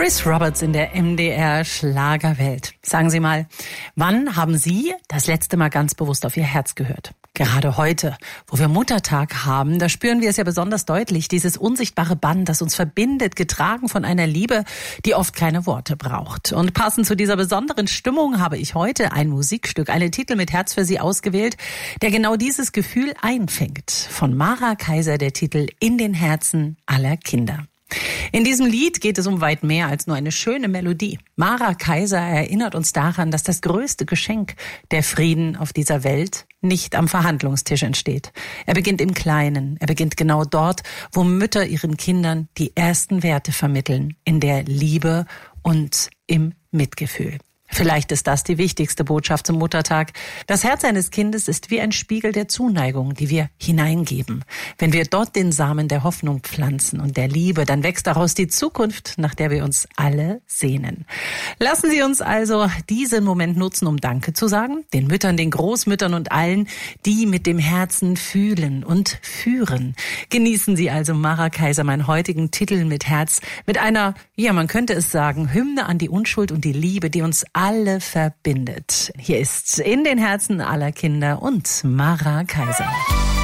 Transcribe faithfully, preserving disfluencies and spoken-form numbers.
Chris Roberts in der M D R Schlagerwelt. Sagen Sie mal, wann haben Sie das letzte Mal ganz bewusst auf Ihr Herz gehört? Gerade heute, wo wir Muttertag haben, da spüren wir es ja besonders deutlich, dieses unsichtbare Band, das uns verbindet, getragen von einer Liebe, die oft keine Worte braucht. Und passend zu dieser besonderen Stimmung habe ich heute ein Musikstück, einen Titel mit Herz für Sie ausgewählt, der genau dieses Gefühl einfängt. Von Mara Kaiser der Titel In den Herzen aller Kinder. In diesem Lied geht es um weit mehr als nur eine schöne Melodie. Mara Kaiser erinnert uns daran, dass das größte Geschenk, der Frieden auf dieser Welt, nicht am Verhandlungstisch entsteht. Er beginnt im Kleinen. Er beginnt genau dort, wo Mütter ihren Kindern die ersten Werte vermitteln, in der Liebe und im Mitgefühl. Vielleicht ist das die wichtigste Botschaft zum Muttertag. Das Herz eines Kindes ist wie ein Spiegel der Zuneigung, die wir hineingeben. Wenn wir dort den Samen der Hoffnung pflanzen und der Liebe, dann wächst daraus die Zukunft, nach der wir uns alle sehnen. Lassen Sie uns also diesen Moment nutzen, um Danke zu sagen, den Müttern, den Großmüttern und allen, die mit dem Herzen fühlen und führen. Genießen Sie also Mara Kaiser, meinen heutigen Titel mit Herz, mit einer, ja, man könnte es sagen, Hymne an die Unschuld und die Liebe, die uns alle verbindet. Hier ist In den Herzen aller Kinder und Mara Kaiser.